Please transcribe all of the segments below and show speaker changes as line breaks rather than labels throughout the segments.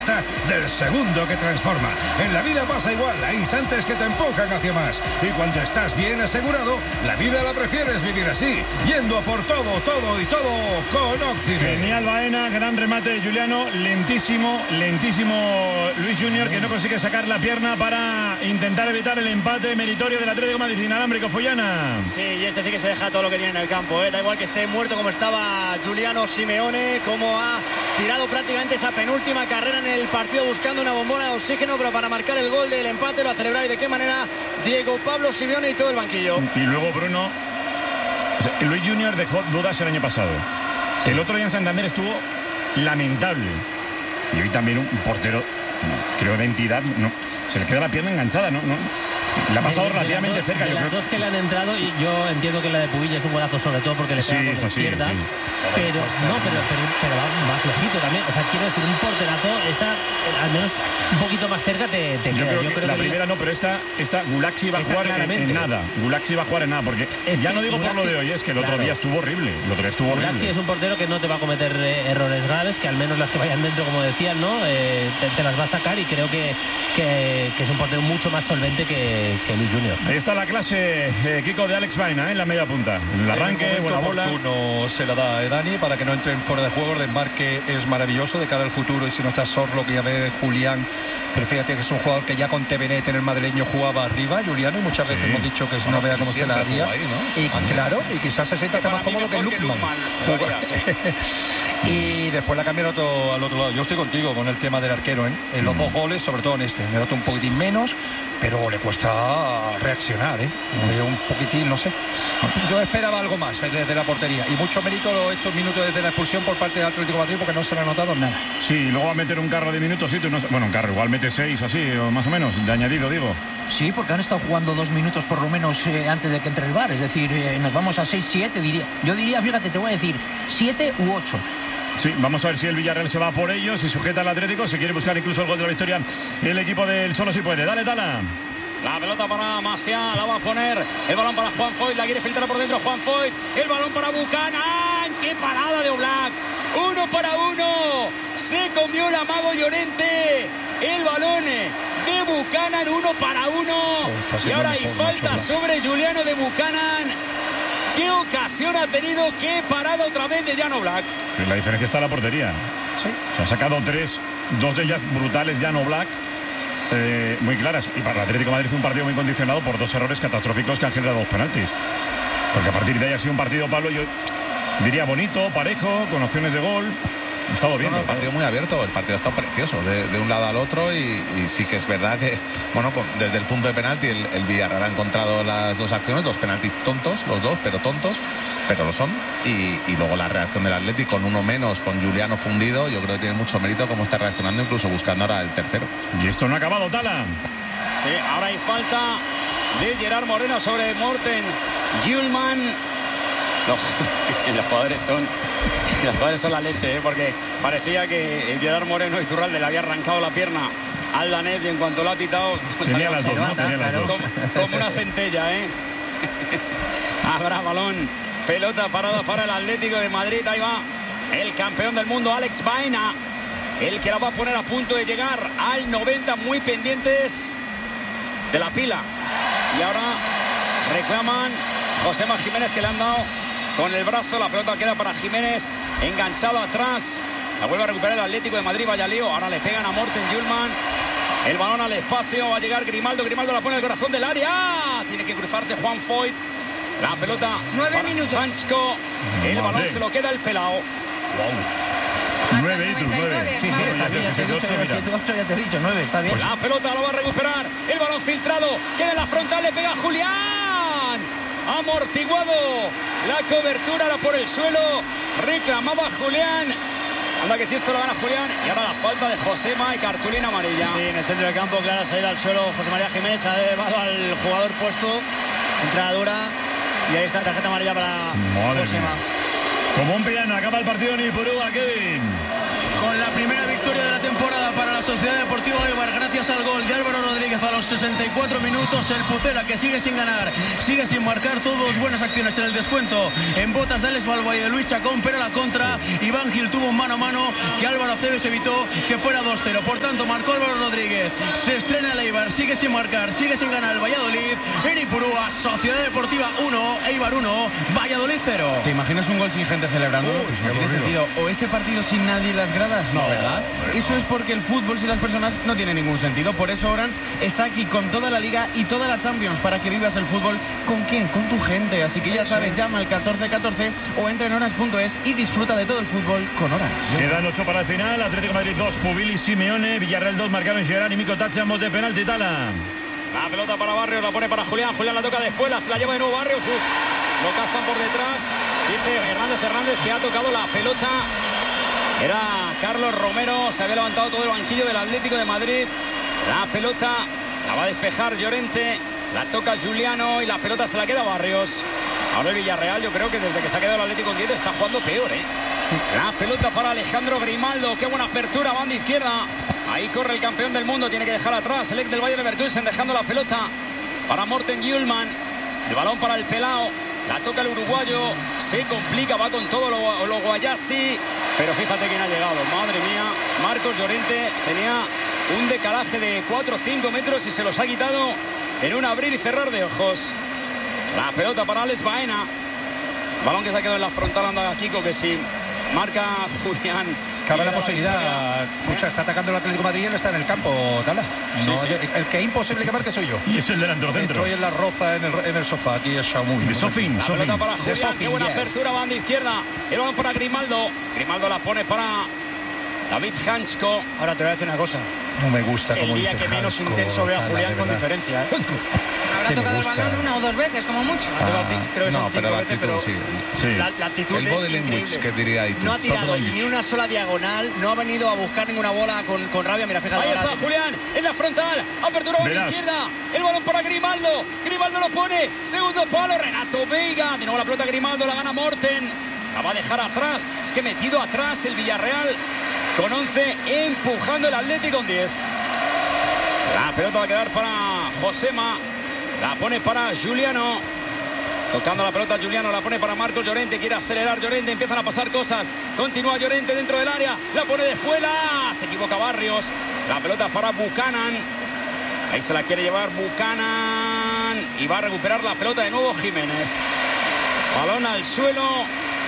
del segundo que transforma. En la vida pasa igual, hay instantes que te empujan hacia más. Y cuando estás bien asegurado, la vida la prefieres vivir así, yendo a por todo con Occidental.
Genial Baena, gran remate de Juliano, lentísimo Luis Junior, que no consigue sacar la pierna para intentar evitar el empate meritorio del Atlético de Madrid. Inalámbrico, Follana.
Sí, y este sí que se deja todo lo que tiene en el campo, Da igual que esté muerto como estaba Giuliano Simeone, como ha tirado prácticamente esa penúltima carrera en el partido buscando una bombona de oxígeno, pero para marcar el gol del empate lo ha celebrado. Y de qué manera Diego Pablo Simeone y todo el banquillo.
Y luego Bruno, Luis Junior dejó dudas el año pasado. Sí. El otro día en Santander estuvo lamentable. Y hoy también un portero, creo, de entidad, no, se le queda la pierna enganchada, ¿no? Le ha pasado relativamente cerca.
De las dos que le han entrado, y yo entiendo que la de Pubilla es un golazo, sobre todo porque le pega con la izquierda. Sí. Pero va flojito también. O sea, quiero decir, un porterazo, esa al menos un poquito más cerca te queda.
Yo creo que la primera no, pero esta Gulaxi va a jugar en nada. Gulaxi va a jugar en nada, porque ya no digo Gulaxi, por lo de hoy, es que el otro día estuvo horrible.
Gulaxi es un portero que no te va a cometer errores graves, que al menos las que vayan dentro, como decían, ¿no? Te las va a sacar, y creo que es un portero mucho más solvente que Luis Junior.
Ahí está la clase, Kiko, de Alex Baena, en la media punta. El arranque, buena bola.
Uno se la da a Dani para que no entren fuera de juego. El desmarque es maravilloso de cara al futuro, y si no está Sorlo, que ya ve Julián, pero fíjate que es un jugador que ya con Tevenet en el madrileño jugaba arriba, Juliano, y muchas veces hemos dicho que no vea cómo se la haría. Ahí, ¿no? Y claro, y quizás se sienta más cómodo que Lukman. Y después la cambiaron al otro lado. Yo estoy contigo con el tema del arquero, en los dos goles, sobre todo en este. Me noto un poquitín menos, pero le cuesta reaccionar, un poquitín, no sé. Yo esperaba algo más desde la portería, y mucho mérito estos minutos desde la expulsión por parte del Atlético de Madrid, porque no se le ha notado nada.
Sí, luego va a meter un carro de minutos, bueno, un carro igual mete 6 así, o más o menos, de añadido, digo.
Sí, porque han estado jugando 2 minutos por lo menos antes de que entre el VAR, es decir, nos vamos a 6-7, diría. Yo diría, fíjate, te voy a decir, 7 u 8.
Sí, vamos a ver si el Villarreal se va por ellos, si sujeta al Atlético, si quiere buscar incluso el gol de la victoria el equipo del Solo si puede. Dale, Tala.
La pelota para Maciá, la va a poner. El balón para Juan Foyth, la quiere filtrar por dentro Juan Foyth. El balón para Buchanan. ¡Qué parada de Oblak! 1 para 1. Se comió el amago Llorente. El balón de Buchanan, 1 para 1. Y ahora hay falta sobre Giuliano de Buchanan. ¿Qué ocasión ha tenido? ¿Qué parada otra vez de Jan Oblak?
La diferencia está en la portería.
Sí.
Se ha sacado 3, 2 de ellas brutales Jan Oblak. Muy claras, y para el Atlético de Madrid fue un partido muy condicionado por 2 errores catastróficos que han generado 2 penaltis, porque a partir de ahí ha sido un partido, Pablo, yo diría bonito, parejo, con opciones de gol. Ha estado bien.
El partido muy abierto, el partido ha estado precioso de un lado al otro, y sí que es verdad que, bueno, desde el punto de penalti el Villarreal ha encontrado las 2 acciones, 2 penaltis tontos, los 2, pero tontos, pero lo son, y luego la reacción del Atlético con 1 menos, con Giuliano fundido, yo creo que tiene mucho mérito cómo está reaccionando, incluso buscando ahora el tercero.
Y esto no ha acabado, Tala.
Sí, ahora hay falta de Gerard Moreno sobre Morten Hjulmand. Los jugadores son la leche, porque parecía que Gerard Moreno y Iturralde le había arrancado la pierna al danés, y en cuanto lo ha pitado
tenía las dos, ¿no? Tenía las dos.
Como una centella, Habrá balón, pelota parada para el Atlético de Madrid. Ahí va el campeón del mundo, Alex Baena, el que la va a poner a punto de llegar al 90, muy pendientes de la pila. Y ahora reclaman Josema Jiménez, que le han dado con el brazo. La pelota queda para Jiménez, enganchado atrás. La vuelve a recuperar el Atlético de Madrid, vaya lío. Ahora le pegan a Morten Hjulmand. El balón al espacio, va a llegar Grimaldo la pone al corazón del área. Tiene que cruzarse Juan Foyth. La pelota
9 minutos.
Fanchko. El balón se lo queda el pelao.
Wow. 9 y 9.
Sí, ya te he dicho, 9, está bien.
Pues la pelota lo va a recuperar. El balón filtrado. Queda en la frontal, le pega Julián. Amortiguado. La cobertura era por el suelo. Reclamaba Julián. Anda que si esto lo gana Julián. Y ahora la falta de Josema y cartulina amarilla.
Sí, en el centro del campo, clara salida al suelo. José María Jiménez ha llevado al jugador puesto. Entrada dura. Y ahí está, tarjeta amarilla para Josema.
Como un piano, acaba el partido en Ipurúa, Kevin.
Con la primera victoria de la temporada para la
la Sociedad Deportiva Eibar gracias al gol de Álvaro Rodríguez a los 64 minutos. El Pucela, que sigue sin ganar, sigue sin marcar, todos buenas acciones en el descuento en botas de Alex Balba y de Luis Chacón, pero a la contra Iván Gil tuvo un mano a mano que Álvaro Aceves evitó que fuera 2-0. Por tanto, marcó Álvaro Rodríguez, se estrena el Eibar, sigue sin marcar, sigue sin ganar el Valladolid. En Ipurúa, Sociedad Deportiva 1, Eibar 1, Valladolid 0.
¿Te imaginas un gol sin gente celebrándolo? Pues no tiene sentido. O este partido sin nadie en las gradas, no, ¿verdad? Eso es porque el fútbol sin las personas no tiene ningún sentido. Por eso Orange está aquí con toda la Liga y toda la Champions para que vivas el fútbol. ¿Con quién? Con tu gente. Así que ya sabes, llama al 1414 o entra en orange.es y disfruta de todo el fútbol con Orange.
Quedan 8 para el final. Atlético de Madrid 2, Pubil y Simeone. Villarreal 2, marcaron Gerard y Mico Tacha, ambos de penalti. Tala.
La pelota para Barrios, la pone para Julián. Julián la toca después, se la lleva de nuevo Barrios. Lo cazan por detrás. Dice Hernández que ha tocado la pelota. Era Carlos Romero. Se había levantado todo el banquillo del Atlético de Madrid. La pelota la va a despejar Llorente. La toca Juliano y la pelota se la queda Barrios. Ahora el Villarreal, yo creo que desde que se ha quedado el Atlético en 10 está jugando peor, ¿eh? La pelota para Alejandro Grimaldo. Qué buena apertura, banda izquierda. Ahí corre el campeón del mundo. Tiene que dejar atrás el ex del Bayer Leverkusen, dejando la pelota para Morten Hjulman. El balón para el Pelao. La toca el uruguayo. Se complica, va con todo lo Guayasi. Pero fíjate quién ha llegado. Madre mía. Marcos Llorente tenía un decalaje de 4 o 5 metros y se los ha quitado en un abrir y cerrar de ojos. La pelota para Alex Baena. Balón que se ha quedado en la frontal. Anda Kiko, que sí. Marca Julián.
Cabe la posibilidad. Escucha, está atacando el Atlético de Madrid y él está en el campo, Tala.
Sí,
no,
sí.
El que es imposible que marque soy yo.
Y es el delantero centro.
Estoy en la roza en el sofá. Aquí es Xiaomi.
De Sofín.
La pelota para Julián. Qué buena apertura, banda izquierda. El balón para Grimaldo. Grimaldo la pone para David Hansko.
Ahora te voy a decir una cosa.
No me gusta
el
como
día
dice
que menos
Hansko,
intenso vea a
Tala,
Julián
de
con
verdad.
diferencia.
Habrá tocado el balón 1 o 2 veces, como mucho.
Creo que
no,
son 5
pero la
veces,
actitud,
pero
sí.
la actitud
El
es
body language,
increíble.
que diría ahí tú.
No ha tirado ni una sola diagonal, no ha venido a buscar ninguna bola con rabia. Mira, fíjate.
Ahí está Julián, en la frontal, apertura a la izquierda, el balón para Grimaldo, Grimaldo lo pone, segundo palo, Renato Veiga, de nuevo la pelota Grimaldo, la gana Morten, la va a dejar atrás, es que metido atrás el Villarreal, con 11, empujando el Atlético con 10. La pelota va a quedar para Josema, la pone para Juliano. Tocando la pelota Juliano, la pone para Marcos Llorente, quiere acelerar Llorente, empiezan a pasar cosas, continúa Llorente dentro del área, la pone de espuela, se equivoca Barrios, la pelota para Buchanan, ahí se la quiere llevar Buchanan y va a recuperar la pelota de nuevo Jiménez. Balón al suelo,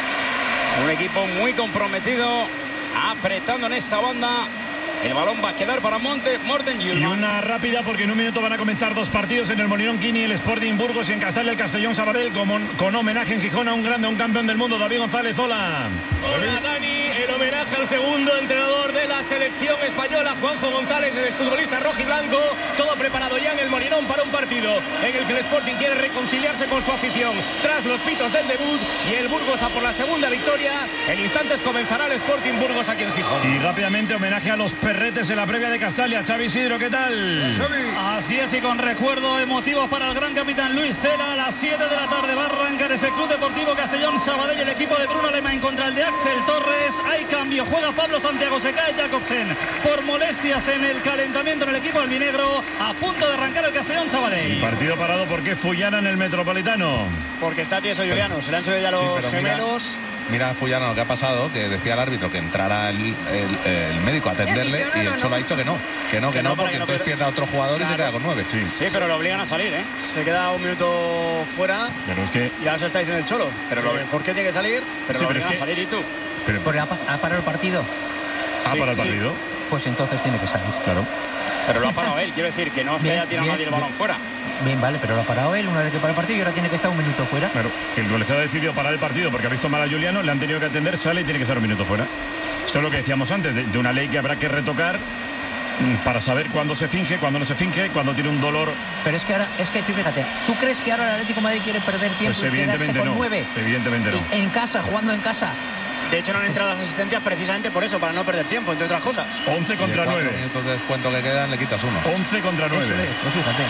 un equipo muy comprometido, apretando en esa banda. El balón va a quedar para Morten Hjulman.
Y una rápida, porque en un minuto van a comenzar 2 partidos en el Molinón Quini, el Sporting Burgos y en Castalia el Castellón Sabadell, con homenaje en Gijón a un grande, a un campeón del mundo, David González. Hola.
Hola Dani, el homenaje al segundo entrenador de la selección española, Juanjo González, el futbolista rojiblanco, todo preparado ya en el Molinón para un partido en el que el Sporting quiere reconciliarse con su afición tras los pitos del debut y el Burgos a por la segunda victoria. En instantes comenzará el Sporting Burgos aquí en Gijón.
Y rápidamente homenaje a los perretes en la previa de Castalia. Xavi Isidro, ¿qué tal?
Así es, y con recuerdo emotivo para el gran capitán Luis Cela. A las 7 de la tarde va a arrancar ese Club Deportivo Castellón Sabadell, el equipo de Bruno Alemán contra el de Axel Torres. Hay cambio, juega Pablo Santiago, se cae Jacobsen por molestias en el calentamiento en el equipo albinegro. A punto de arrancar el Castellón Sabadell.
Y partido parado, ¿por qué Fullana en el Metropolitano?
Porque está tieso Juliano, se le han subido ya los gemelos.
Mira a Fullana lo que ha pasado, que decía el árbitro que entrara el médico a atenderle y el Cholo ha dicho que no, porque entonces pierde a otro jugador y se queda con 9.
Sí, pero lo obligan a salir, ¿eh?
Se queda un minuto fuera.
Pero es que...
Y ahora se está diciendo el Cholo.
Pero
¿por qué tiene que salir?
Pero
sí,
lo
pero
obligan
es que...
a salir y tú.
Porque ha parado el partido.
¿Para el partido?
Pues entonces tiene que salir.
Claro.
Pero lo ha parado él, quiero decir, que no es que haya tirado nadie el balón fuera.
Bien, vale, pero lo ha parado él una vez que para el partido y ahora tiene que estar un minuto fuera.
Claro, el colegiado ha decidido parar el partido porque ha visto mal a Juliano, le han tenido que atender, sale y tiene que estar un minuto fuera. Esto es lo que decíamos antes, de una ley que habrá que retocar para saber cuándo se finge, cuándo no se finge, cuándo tiene un dolor.
Pero es que ahora, tú fíjate, ¿tú crees que ahora el Atlético de Madrid quiere perder tiempo
Pues
y quedarse con
no,
9?
Evidentemente no.
En casa, jugando en casa.
De hecho, no han entrado las asistencias precisamente por eso, para no perder tiempo, entre otras cosas.
11 contra 9.
minutos de descuento que quedan, le quitas 1.
11 contra 9.
Eso es, pues fíjate.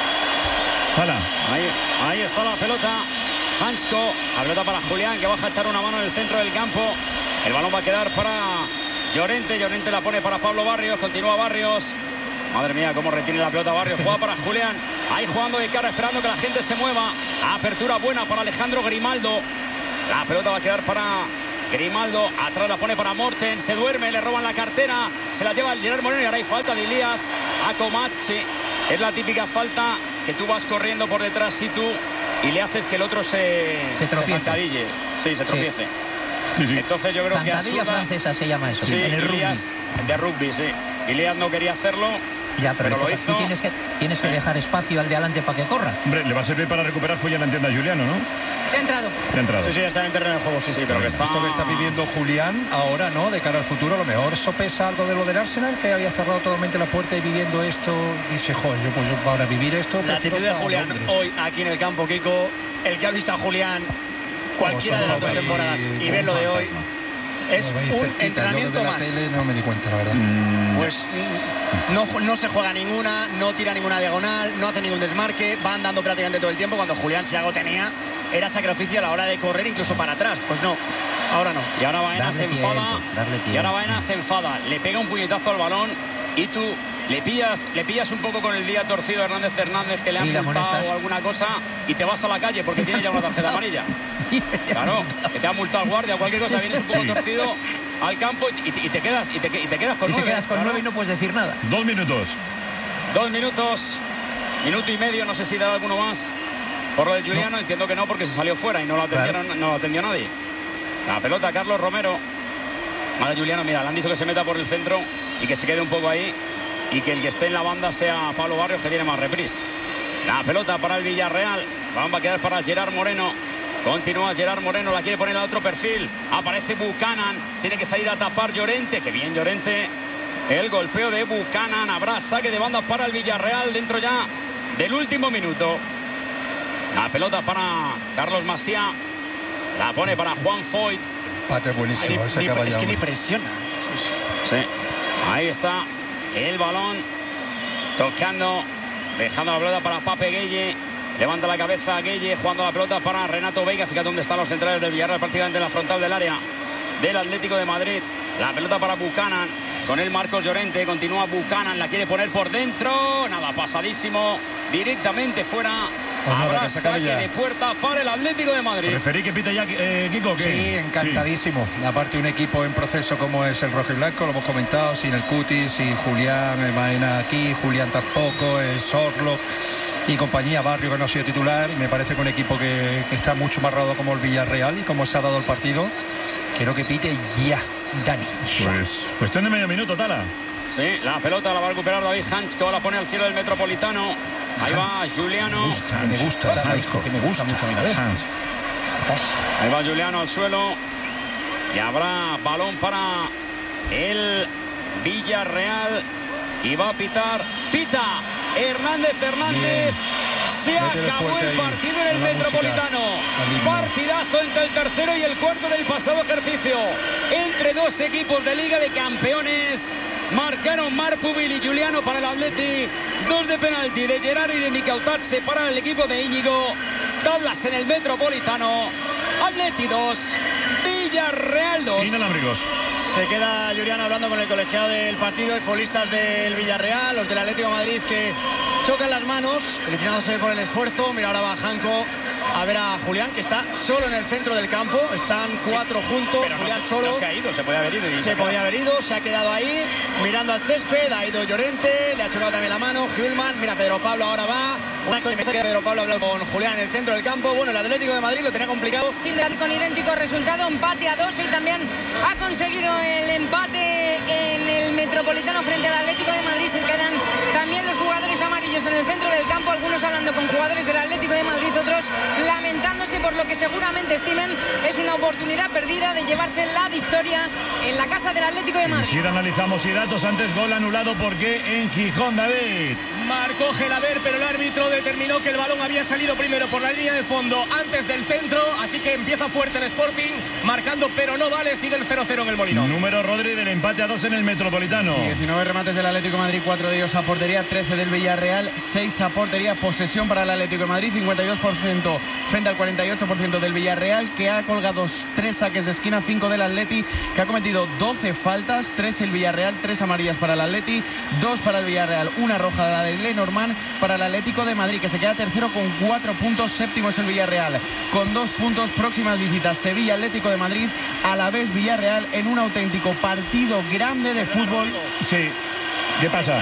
Hala.
Ahí está la pelota. Hansko, la pelota para Julián, que baja a echar una mano en el centro del campo. El balón va a quedar para Llorente la pone para Pablo Barrios, continúa Barrios. Madre mía, cómo retiene la pelota Barrios. Juega para Julián. Ahí jugando de cara, esperando que la gente se mueva. Apertura buena para Alejandro Grimaldo. La pelota va a quedar para Grimaldo. Atrás la pone para Morten. Se duerme, le roban la cartera. Se la lleva el Gerard Moreno y ahora hay falta de Elías a Comat. Sí, es la típica falta que tú vas corriendo por detrás y tú y le haces que el otro se zancadille. Sí, se tropiece.
Sí.
Entonces yo creo que
zancadilla francesa se llama eso.
Sí,
en el
Elías, de rugby, sí. Elías no quería hacerlo.
Ya, pero
lo hizo.
Tú tienes que dejar espacio al de adelante para que corra.
Hombre, le va a servir para recuperar Fuya la entienda Juliano, ¿no?
Te ha entrado.
Sí, está en terreno de juego, sí.
Pero que
Esto que está viviendo Julián ahora, ¿no? De cara al futuro, a lo mejor sopesa algo de lo del Arsenal, que había cerrado totalmente la puerta y viviendo esto, dice, joder, yo para vivir esto...
La actitud de Julián hoy aquí en el campo, Kiko, el que ha visto a Julián cualquiera de las dos temporadas y ver lo de hoy, es un entrenamiento más.
Tele no me di cuenta, la verdad.
Pues no se juega ninguna, no tira ninguna diagonal, no hace ningún desmarque, va andando prácticamente todo el tiempo. Cuando Julián Seago tenía, era sacrificio a la hora de correr incluso para atrás. Pues no, ahora no.
Y ahora Baena se enfada. Y ahora Baena se enfada. Le pega un puñetazo al balón y tú le pillas un poco con el día torcido a Hernández que le han multado o alguna cosa y te vas a la calle porque tiene ya una tarjeta amarilla. Claro, que te ha multado el guardia o cualquier cosa, vienes un poco torcido al campo y te quedas con 9.
Te quedas con 9 y no puedes decir nada.
2 minutos.
2 minutos. Minuto y medio, no sé si dará alguno más. Por lo de Juliano, entiendo que no, porque se salió fuera y no lo atendió nadie. La pelota, Carlos Romero. Ahora Juliano, mira, le han dicho que se meta por el centro y que se quede un poco ahí y que el que esté en la banda sea Pablo Barrios, que tiene más reprise. La pelota para el Villarreal. Va a quedar para Gerard Moreno. Continúa Gerard Moreno, la quiere poner a otro perfil. Aparece Buchanan, tiene que salir a tapar Llorente. Qué bien Llorente. El golpeo de Buchanan. Habrá saque de banda para el Villarreal dentro ya del último minuto. La pelota para Carlos Maciá. La pone para Juan Foyt.
Pate buenísimo,
es que ni presiona.
Sí, ahí está el balón. Tocando, dejando la pelota para Pape Gueye. Levanta la cabeza Gueye, jugando la pelota para Renato Veiga. Fíjate dónde están los centrales del Villarreal, prácticamente en la frontal del área del Atlético de Madrid. La pelota para Buchanan, con el Marcos Llorente. Continúa Buchanan, la quiere poner por dentro. Nada, pasadísimo, directamente fuera.
Pues
habrá saque de puerta para el Atlético de Madrid.
¿Preferí que pite ya Kiko?
Sí, encantadísimo. Sí. Aparte, un equipo en proceso como es el rojiblanco, lo hemos comentado, sin el Cuti, sin Julián, Baena aquí, Julián tampoco, es Orlo y compañía, Barrio, que no ha sido titular. Y me parece que un equipo que está mucho más rodado como el Villarreal y como se ha dado el partido. Quiero que pite ya, Dani.
Pues cuestión de medio minuto, Tala.
Sí, la pelota la va a recuperar David Hans, que la pone al cielo del Metropolitano. Ahí va Juliano.
Me gusta mucho.
Hans.
Ahí va Juliano al suelo. Y habrá balón para el Villarreal. Y va a pitar. Pita Hernández. Bien. Se acabó el partido en el Metropolitano. Partidazo entre el tercero y el cuarto del pasado ejercicio. Entre dos equipos de Liga de Campeones. Marcaron Marpubil y Juliano para el Atleti. 2 de penalti de Gerard y de Mikautatse para el equipo de Íñigo. Tablas en el Metropolitano. Atleti 2, Villarreal 2.
Inalámbricos.
Se queda Juliano hablando con el colegiado del partido, futbolistas del Villarreal, los del Atlético de Madrid, que chocan las manos, felicitándose por el esfuerzo. Mira, ahora va Janko a ver a Julián, que está solo en el centro del campo. Están 4 juntos,
pero
Julián
no
solo.
No se ha ido, se podía haber ido.
Se podía haber ido, se ha quedado ahí, mirando al césped. Ha ido Llorente, le ha chocado también la mano. Hjulman, mira, Pedro Pablo ahora va. Un acto de que Pedro Pablo ha hablado con Julián en el centro del campo. Bueno, el Atlético de Madrid lo tenía complicado.
Con idéntico resultado, empate a 2, y también ha conseguido el empate en el Metropolitano frente al Atlético de Madrid. Se quedan también los jugadores amarillos en el centro del campo, algunos hablando con jugadores del Atlético de Madrid, otros lamentándose por lo que seguramente estimen es una oportunidad perdida de llevarse la victoria en la casa del Atlético de Madrid.
Si analizamos y datos, antes gol anulado, ¿por qué en Gijón, David?
Marcó Gelaber, pero el árbitro determinó que el balón había salido primero por la línea de fondo antes del centro, así que empieza fuerte el Sporting, marcando, pero no vale, sigue el 0-0 en el Molinón.
Número, Rodri, del empate a 2 en el Metropolitano.
19 remates del Atlético de Madrid, 4 de ellos a portería, 13 del Villarreal, 6 a portería, posesión para el Atlético de Madrid, 52% frente al 48% del Villarreal, que ha colgado 3 saques de esquina, 5 del Atleti, que ha cometido 12 faltas, 13 el Villarreal, 3 amarillas para el Atleti, 2 para el Villarreal, 1 roja de la de Lenormand para el Atlético de Madrid, que se queda tercero con 4 puntos, séptimo es el Villarreal con 2 puntos. Próximas visitas: Sevilla, Atlético de Madrid, Alavés, Villarreal, en un auténtico partido grande de fútbol.
Sí. ¿Qué pasa?